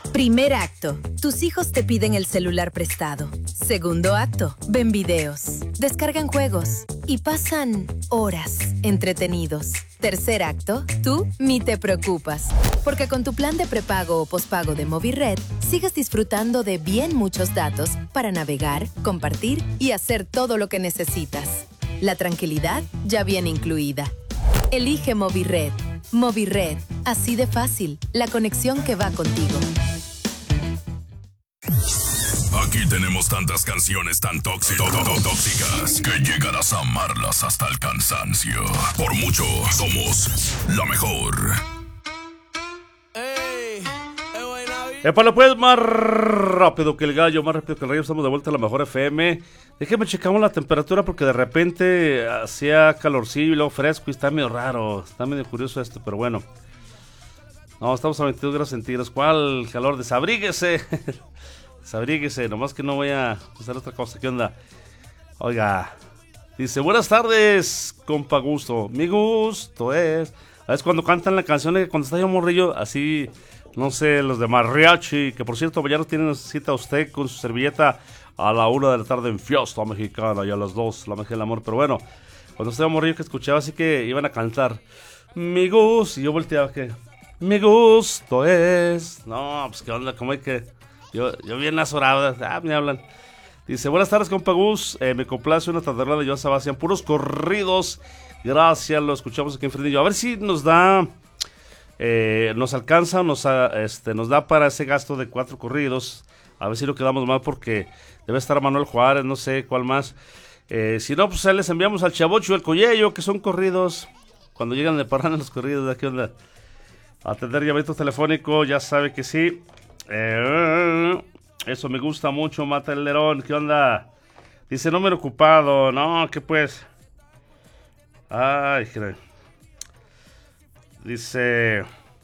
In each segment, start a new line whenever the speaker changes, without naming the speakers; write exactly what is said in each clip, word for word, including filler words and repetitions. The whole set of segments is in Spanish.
Primer acto. Tus hijos te piden el celular prestado. Segundo acto. Ven videos, descargan juegos y pasan horas entretenidos. Tercer acto. Tú ni te preocupas. Porque con tu plan de prepago o pospago de Movirred, sigues disfrutando de bien muchos datos para navegar, compartir y hacer todo lo que necesitas. La tranquilidad ya viene incluida. Elige Movirred. Movirred. Así de fácil. La conexión que va contigo.
Aquí tenemos tantas canciones tan tóxicas, tóxicas que llegarás a amarlas hasta el cansancio. Por mucho, somos la mejor.
Épale pues, más rápido que el gallo, más rápido que el rayo. Estamos de vuelta a la mejor F M. Déjenme checamos la temperatura porque de repente hacía calorcillo y luego fresco y está medio raro. Está medio curioso esto, pero bueno. No, estamos a veintidós grados centígrados. ¿Cuál calor? Desabríguese. Desabríguese, nomás que no voy a hacer otra cosa. ¿Qué onda? Oiga, dice, buenas tardes, compa Gusto. Mi gusto es... A veces cuando cantan la canción, cuando está yo morrillo, así... No sé, los de mariachi, que por cierto, mañana tienen cita usted con su servilleta a la una de la tarde en Fiesta Mexicana y a las dos, la magia del amor. Pero bueno, cuando estaba morrillo que escuchaba así que iban a cantar mi gusto, y yo volteaba que mi gusto es... No, pues qué onda, cómo hay que... Yo, yo bien azorado, ah, me hablan. Dice, buenas tardes, compa Gus, eh, me complace una taberna de Joan Sebastián, puros corridos, gracias, lo escuchamos aquí en Fredillo. A ver si nos da... Eh, nos alcanza, nos, este, nos da para ese gasto de cuatro corridos. A ver si lo quedamos mal porque debe estar Manuel Juárez, no sé cuál más. Eh, si no, pues ahí les enviamos al Chavocho y al Coyello, que son corridos. Cuando llegan de parranda los corridos, ¿de qué onda? Atender llamamiento telefónico, ya sabe que sí. Eh, eso me gusta mucho, Mata el Lerón, ¿qué onda? Dice, número ocupado, no, ¿qué pues? Ay, qué... Dice,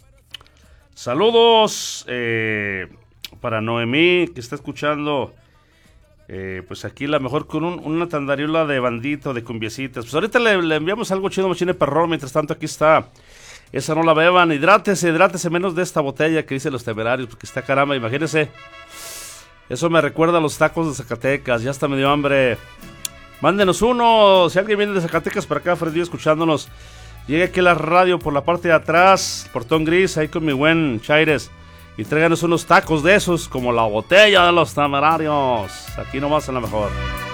saludos eh, para Noemí, que está escuchando, eh, pues aquí la mejor con un, una tandariola de bandito, de cumbiecitas. Pues ahorita le, le enviamos algo chido, machine perrón, mientras tanto aquí está, esa no la beban, hidrátese, hidrátese menos de esta botella que dice Los Temerarios, porque está caramba, imagínese, eso me recuerda a los tacos de Zacatecas, ya hasta me dio hambre. Mándenos uno, si alguien viene de Zacatecas para acá, Freddy, escuchándonos. Llegue aquí a la radio por la parte de atrás, portón gris, ahí con mi buen Chaires. Y tráiganos unos tacos de esos, como la botella de Los Temerarios. Aquí nomás en la mejor.